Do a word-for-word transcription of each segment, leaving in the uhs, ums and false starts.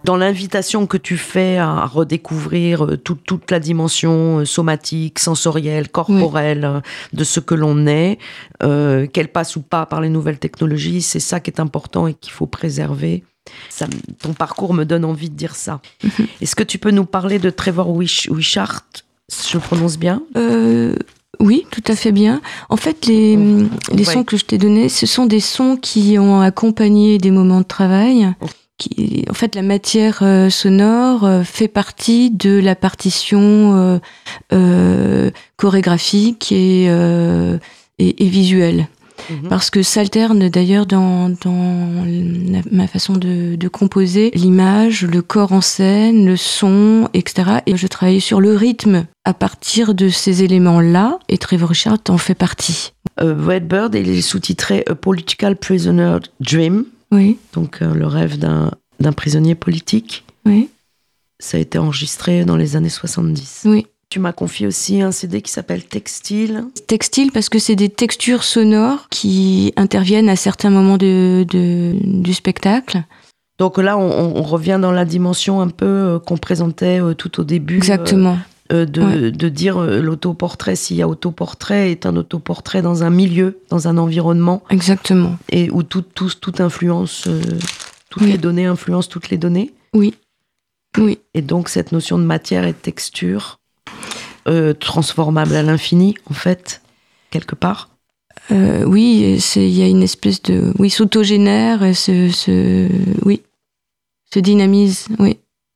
Dans l'invitation que tu fais à redécouvrir tout, toute la dimension somatique, sensorielle, corporelle oui. de ce que l'on est, euh, qu'elle passe ou pas par les nouvelles technologies, c'est ça qui est important et qu'il faut préserver. Ça, ton parcours me donne envie de dire ça. Mm-hmm. Est-ce que tu peux nous parler de Trevor Wish- Wishart ? Je le prononce bien ? euh, Oui, tout à fait bien. En fait, les, oh, les ouais. sons que je t'ai donnés, ce sont des sons qui ont accompagné des moments de travail. Oh. Qui, en fait, la matière euh, sonore euh, fait partie de la partition euh, euh, chorégraphique et, euh, et, et visuelle. Mmh. Parce que s'alterne d'ailleurs dans, dans la, ma façon de, de composer l'image, le corps en scène, le son, et cetera. Et je travaille sur le rythme à partir de ces éléments-là, et Trevor Wishart en fait partie. Euh, Redbird, il est sous-titré A Political Prisoner Dream. Oui. Donc euh, le rêve d'un, d'un prisonnier politique. Oui. Ça a été enregistré dans les années soixante-dix. Oui. Tu m'as confié aussi un C D qui s'appelle Textile. Textile parce que c'est des textures sonores qui interviennent à certains moments de, de, du spectacle. Donc là, on, on revient dans la dimension un peu euh, qu'on présentait euh, tout au début. Exactement. Euh, de, ouais. de dire euh, l'autoportrait, s'il y a autoportrait, est un autoportrait dans un milieu, dans un environnement. Exactement. Et où tout, tout, toute influence, euh, toutes oui. les données influencent toutes les données. Oui. Oui. Et donc cette notion de matière et de texture, euh, transformable à l'infini, en fait, quelque part. Euh, oui, il y a une espèce de... Oui, s'autogénère, se, se, oui, se dynamise, oui.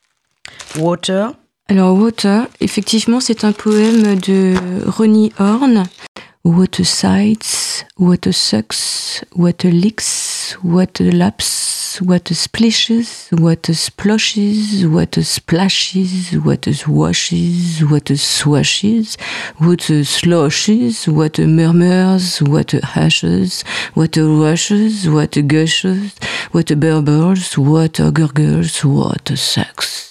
Water. Alors, Water, effectivement, c'est un poème de Ronnie Horn. What a sights, what a sucks, what a licks, what a laps, what a splishes, what a splashes, what a splashes, what a swashes, what a swashes, what a sloshes, what a murmurs, what a hashes, what a rushes, what a gushes, what a burbles, what a gurgles, what a sex.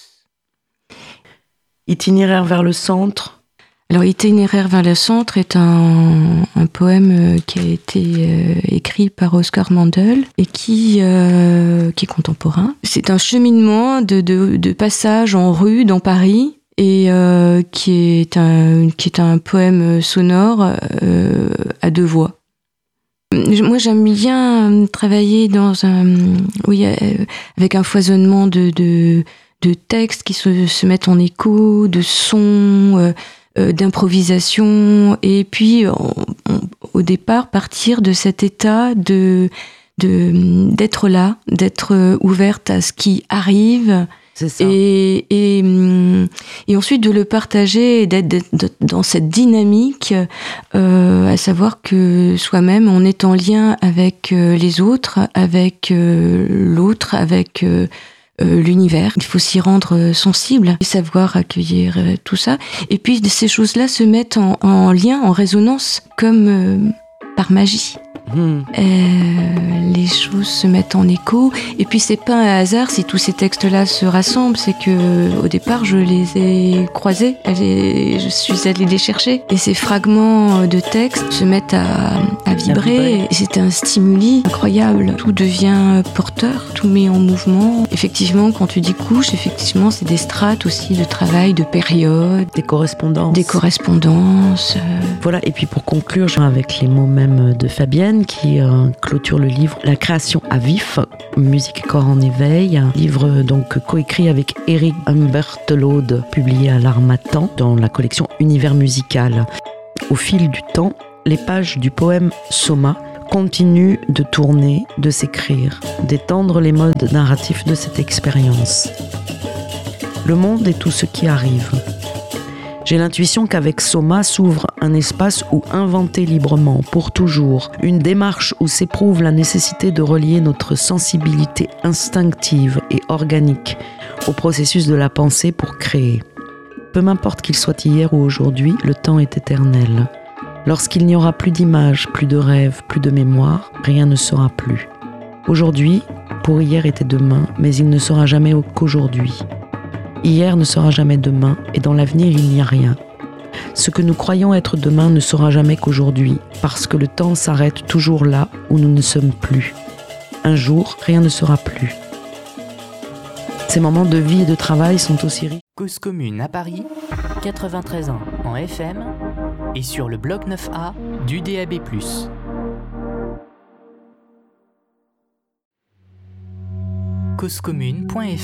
Itinéraire vers le centre. Alors, Itinéraire vers le centre est un, un poème qui a été euh, écrit par Oscar Mandel et qui, euh, qui est contemporain. C'est un cheminement de, de, de passage en rue dans Paris et euh, qui, est un, qui est un poème sonore euh, à deux voix. Moi, j'aime bien travailler dans un, oui, avec un foisonnement de, de, de textes qui se, se mettent en écho, de sons, euh, euh, d'improvisation, et puis on, on, au départ partir de cet état de, de d'être là, d'être ouverte à ce qui arrive. C'est ça. Et, et, et ensuite de le partager et d'être, d'être dans cette dynamique, euh, à savoir que soi-même, on est en lien avec les autres, avec euh, l'autre, avec euh, l'univers. Il faut s'y rendre sensible et savoir accueillir tout ça. Et puis ces choses-là se mettent en, en lien, en résonance, comme euh, par magie. Mmh. Euh, les choses se mettent en écho, et puis c'est pas un hasard si tous ces textes-là se rassemblent, c'est que au départ je les ai croisés, je suis allée les chercher, et ces fragments de textes se mettent à, à vibrer, et c'est un stimuli incroyable. Tout devient porteur, tout met en mouvement. Effectivement, quand tu dis couche, effectivement c'est des strates aussi de travail, de période, des correspondances, des correspondances. Euh... Voilà. Et puis pour conclure, avec les mots même de Fabienne qui euh, clôture le livre La création à vif, musique et corps en éveil, un livre donc coécrit avec Éric Humberthelaude, publié à l'Harmattan dans la collection Univers musical. Au fil du temps, les pages du poème Soma continuent de tourner, de s'écrire, d'étendre les modes narratifs de cette expérience. Le monde est tout ce qui arrive. J'ai l'intuition qu'avec Soma s'ouvre un espace où inventer librement, pour toujours, une démarche où s'éprouve la nécessité de relier notre sensibilité instinctive et organique au processus de la pensée pour créer. Peu m'importe qu'il soit hier ou aujourd'hui, le temps est éternel. Lorsqu'il n'y aura plus d'images, plus de rêves, plus de mémoire, rien ne sera plus. Aujourd'hui, pour hier était demain, mais il ne sera jamais qu'aujourd'hui. Hier ne sera jamais demain, et dans l'avenir, il n'y a rien. Ce que nous croyons être demain ne sera jamais qu'aujourd'hui, parce que le temps s'arrête toujours là où nous ne sommes plus. Un jour, rien ne sera plus. ces moments de vie et de travail sont aussi riches. Cause commune à Paris, quatre-vingt-treize ans en F M et sur le bloc neuf A du D A B plus. cause commune point f m